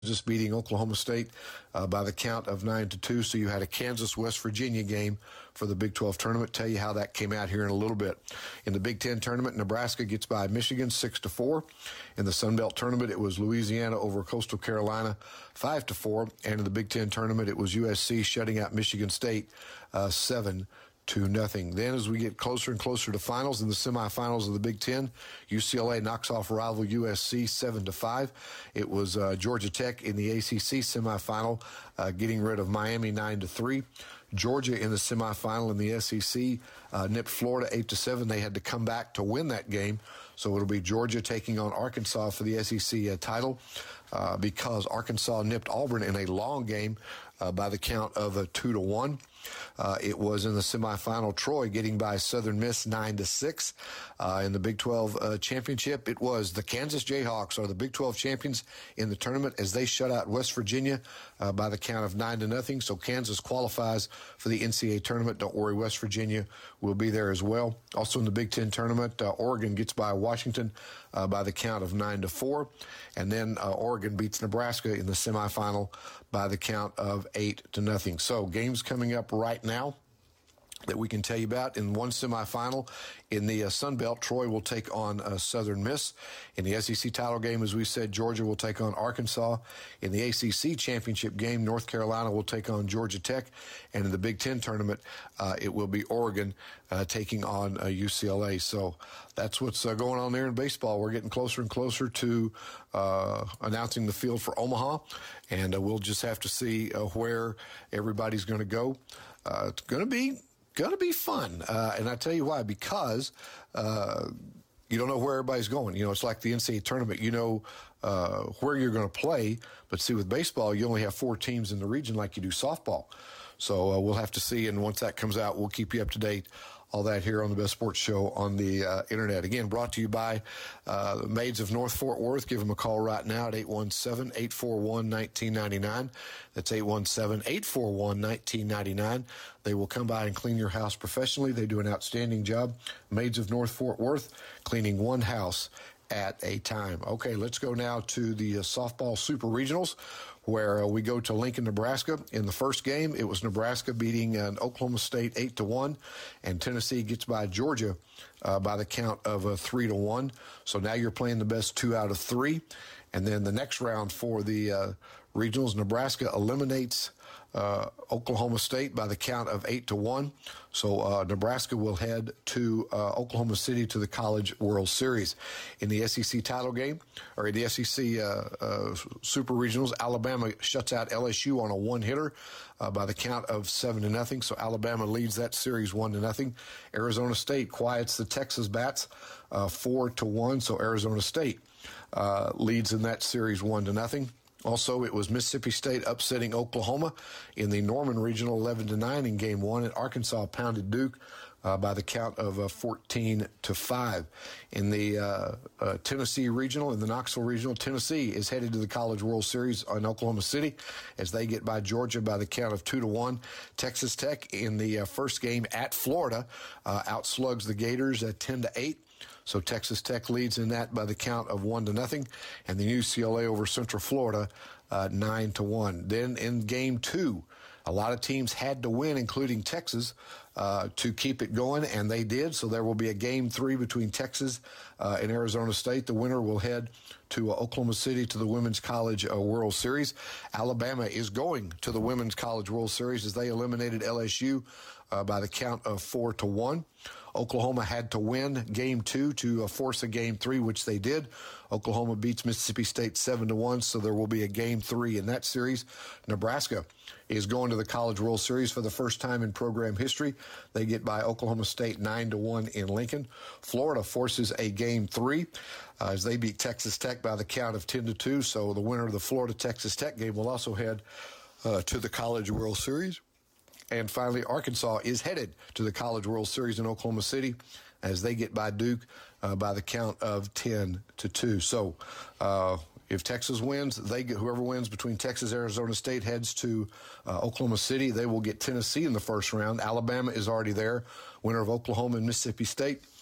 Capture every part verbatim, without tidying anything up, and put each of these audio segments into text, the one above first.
Just beating Oklahoma State uh, by the count of nine to two. So you had a Kansas-West Virginia game for the Big twelve tournament. Tell you how that came out here in a little bit. In the Big Ten tournament, Nebraska gets by Michigan six to four. In the Sun Belt tournament, it was Louisiana over Coastal Carolina five to four. And in the Big Ten tournament, it was U S C shutting out Michigan State uh, seven to nothing. Then as we get closer and closer to finals in the semifinals of the Big Ten, U C L A knocks off rival U S C seven to five. It was uh, Georgia Tech in the A C C semifinal uh, getting rid of Miami nine to three. Georgia in the semifinal in the S E C uh, nipped Florida eight to seven. They had to come back to win that game. So it'll be Georgia taking on Arkansas for the S E C uh, title uh, because Arkansas nipped Auburn in a long game uh, by the count of a two to one. Uh, it was in the semifinal, Troy getting by Southern Miss nine to six. Uh, in the Big twelve uh, championship, it was the Kansas Jayhawks are the Big twelve champions in the tournament as they shut out West Virginia uh, by the count of nine to nothing. So Kansas qualifies for the N C double A tournament. Don't worry, West Virginia will be there as well. Also in the Big Ten tournament, uh, Oregon gets by Washington uh, by the count of nine to four. And then uh, Oregon beats Nebraska in the semifinal by the count of eight to nothing. So games coming up right now that we can tell you about. In one semifinal in the uh, Sun Belt, Troy will take on uh, Southern Miss. In the S E C title game, as we said, Georgia will take on Arkansas. In the A C C championship game, North Carolina will take on Georgia Tech. And in the Big Ten tournament, uh, it will be Oregon uh, taking on uh, U C L A. So that's what's uh, going on there in baseball. We're getting closer and closer to uh, announcing the field for Omaha. And uh, we'll just have to see uh, where everybody's going to go. Uh, it's going to be Going to be fun. Uh, and I tell you why, because uh, you don't know where everybody's going. You know, it's like the N C double A tournament. You know uh, where you're going to play. But see, with baseball, you only have four teams in the region like you do softball. So uh, we'll have to see. And once that comes out, we'll keep you up to date. All that here on the Best Sports Show on the uh, Internet. Again, brought to you by uh, the Maids of North Fort Worth. Give them a call right now at eight one seven, eight four one, one nine nine nine. That's eight one seven, eight four one, one nine nine nine. They will come by and clean your house professionally. They do an outstanding job. Maids of North Fort Worth, cleaning one house at a time. Okay, let's go now to the uh, softball super regionals, where uh, we go to Lincoln, Nebraska. In the first game, it was Nebraska beating uh, Oklahoma State eight to one, and Tennessee gets by Georgia uh, by the count of uh, three to one. So now you're playing the best two out of three. And then the next round for the uh, regionals, Nebraska eliminates uh, Oklahoma State by the count of eight to one. So uh, Nebraska will head to uh, Oklahoma City to the College World Series. In the S E C title game, or in the S E C uh, uh, Super Regionals, Alabama shuts out L S U on a one-hitter uh, by the count of seven to nothing. So Alabama leads that series one to nothing. Arizona State quiets the Texas Bats uh, four to one. So Arizona State uh, leads in that series one to nothing. Also, it was Mississippi State upsetting Oklahoma in the Norman Regional eleven to nine in game one, and Arkansas pounded Duke uh, by the count of uh, fourteen to five. In the uh, uh, Tennessee Regional, in the Knoxville Regional, Tennessee is headed to the College World Series in Oklahoma City as they get by Georgia by the count of two to one. Texas Tech in the uh, first game at Florida uh, outslugs the Gators at ten to eight. So Texas Tech leads in that by the count of one to nothing, and the U C L A over Central Florida uh, nine to one. Then in game two, a lot of teams had to win, including Texas, uh, to keep it going, and they did. So there will be a game three between Texas uh, and Arizona State. The winner will head to uh, Oklahoma City to the Women's College uh, World Series. Alabama is going to the Women's College World Series as they eliminated L S U uh, by the count of four to one. Oklahoma had to win game two to uh, force a game three, which they did. Oklahoma beats Mississippi State seven to one, so there will be a game three in that series. Nebraska is going to the College World Series for the first time in program history. They get by Oklahoma State nine to one in Lincoln. Florida forces a game three uh, as they beat Texas Tech by the count of ten to two, so the winner of the Florida-Texas Tech game will also head uh, to the College World Series. And finally, Arkansas is headed to the College World Series in Oklahoma City as they get by Duke uh, by the count of ten to two. So uh, if Texas wins, they get whoever wins between Texas and Arizona State heads to uh, Oklahoma City. They will get Tennessee in the first round. Alabama is already there. Winner of Oklahoma and Mississippi State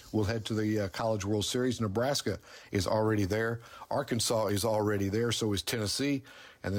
will head to the uh, College World Series. Nebraska is already there. Arkansas is already there. So is Tennessee.